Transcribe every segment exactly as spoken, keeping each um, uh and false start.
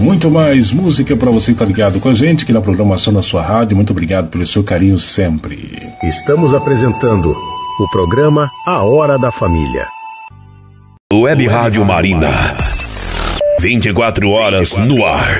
muito mais música para você estar ligado com a gente aqui na programação da sua rádio. Muito obrigado pelo seu carinho sempre. Estamos apresentando o programa A Hora da Família. Web Rádio Marina. vinte e quatro horas no ar.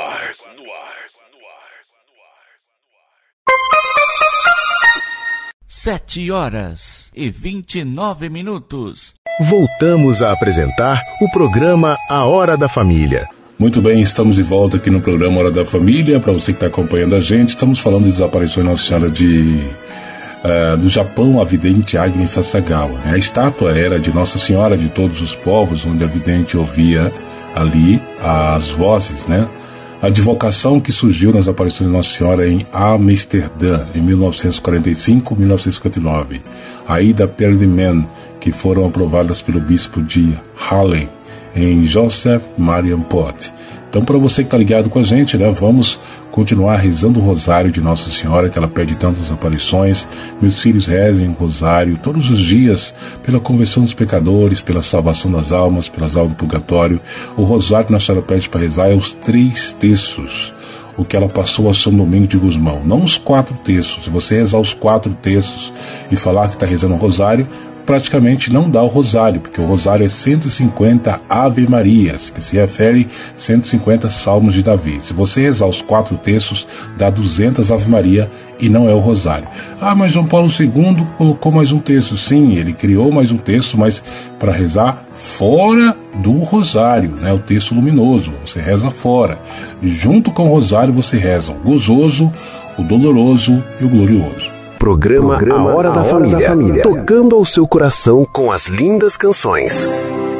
Sete horas e vinte e nove minutos. Voltamos a apresentar o programa A Hora da Família. Muito bem, estamos de volta aqui no programa Hora da Família. Para você que está acompanhando a gente, estamos falando de desaparições Nossa Senhora de, uh, do Japão, a vidente Agnes Sasagawa. A estátua era de Nossa Senhora de todos os povos, onde a vidente ouvia ali as vozes, né? A advocação que surgiu nas aparições de Nossa Senhora em Amsterdã, em mil novecentos e quarenta e cinco a mil novecentos e cinquenta e nove. A Ida Perliman, que foram aprovadas pelo bispo de Halle, em Joseph Marian Pot. Então, para você que está ligado com a gente, né, vamos continuar rezando o rosário de Nossa Senhora, que ela pede tantas aparições. Meus filhos, rezem o rosário todos os dias pela conversão dos pecadores, pela salvação das almas, pelas almas do purgatório. O rosário que Nossa Senhora pede para rezar é os três terços, o que ela passou a São Domingos de Gusmão, não os quatro terços. Se você rezar os quatro terços e falar que está rezando o rosário, praticamente não dá o rosário, porque o rosário é cento e cinquenta Ave Marias, que se refere a cento e cinquenta Salmos de Davi. Se você rezar os quatro terços, dá duzentas Ave Maria e não é o rosário. Ah, mas João Paulo segundo colocou mais um terço. Sim, ele criou mais um terço, mas para rezar fora do rosário, né? O terço luminoso, você reza fora. Junto com o rosário você reza o gozoso, o doloroso e o glorioso. Programa, Programa A Hora, da, a Hora Família, da Família, tocando ao seu coração com as lindas canções.